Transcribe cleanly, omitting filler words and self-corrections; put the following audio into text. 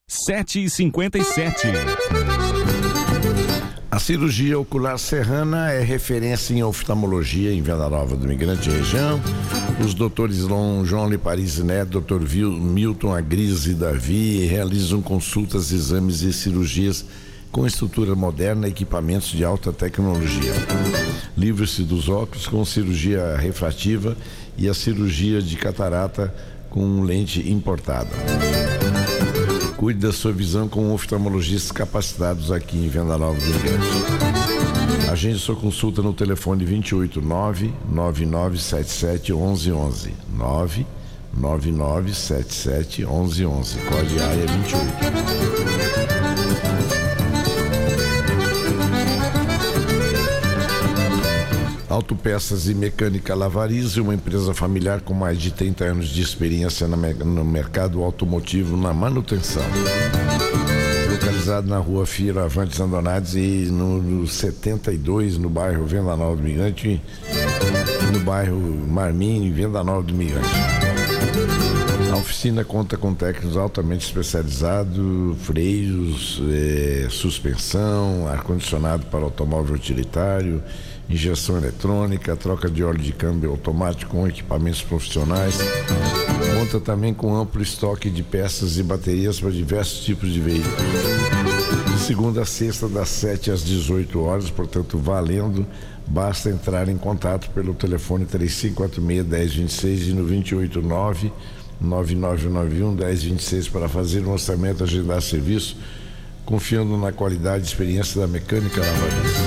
7h57. A cirurgia ocular Serrana é referência em oftalmologia em Venda Nova do Imigrante Região. Os doutores João Liparis Neto, Dr. Milton Agrise Davi realizam consultas, exames e cirurgias com estrutura moderna e equipamentos de alta tecnologia. Livre-se dos óculos com cirurgia refrativa e a cirurgia de catarata com lente importada. Cuide da sua visão com oftalmologistas capacitados aqui em Venda Nova do Imigrante. Agende sua consulta no telefone 289-9977-1111. 99977-1111. Código área 28. Autopeças e Mecânica Lavarize, uma empresa familiar com mais de 30 anos de experiência no mercado automotivo na manutenção. Localizado na rua Fira Avantes Andonades e no 72, no bairro Venda Nova do Imigrante, no bairro Marmin, Venda Nova do Imigrante. A oficina conta com técnicos altamente especializados, freios, suspensão, ar-condicionado para automóvel utilitário, injeção eletrônica, troca de óleo de câmbio automático com equipamentos profissionais. Conta também com amplo estoque de peças e baterias para diversos tipos de veículos. De segunda a sexta, das 7 às 18 horas, portanto, valendo. Basta entrar em contato pelo telefone 3546-1026 e no 289-9991-1026 para fazer um orçamento, agendar serviço, confiando na qualidade e experiência da Mecânica Lavarize.